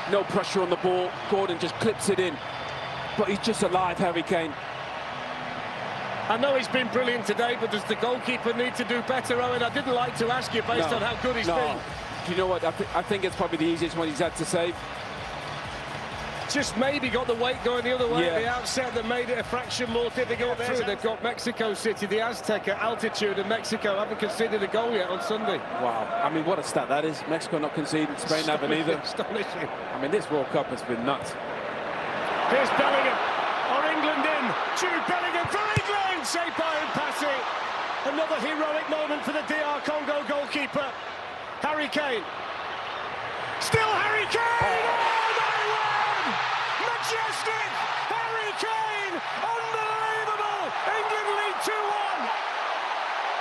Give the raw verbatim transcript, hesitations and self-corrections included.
No pressure on the ball. Gordon just clips it in. But he's just alive, Harry Kane. I know he's been brilliant today, but does the goalkeeper need to do better, Owen? I didn't like to ask you based no, on how good he's no. been. Do you know what? I, th I think it's probably the easiest one he's had to save. Just maybe got the weight going the other way yeah. at the outset that made it a fraction more difficult through. They've got Mexico City, the Aztec at altitude, and Mexico haven't conceded a goal yet on Sunday. Wow. I mean, what a stat that is. Mexico not conceding, Spain haven't either. Astonishing. I mean, this World Cup has been nuts. Here's Bellingham. Or England in. Jude Bellingham for England! Saved by Mpassi. Another heroic moment for the D R Congo goalkeeper, Harry Kane. Still Harry Kane! Oh, they win! Majestic! Harry Kane! Unbelievable! England lead two one!